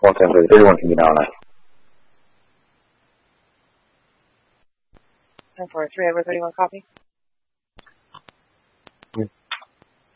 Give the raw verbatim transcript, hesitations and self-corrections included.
one ten three, thirty-one can be now on ten four three over thirty-one, copy.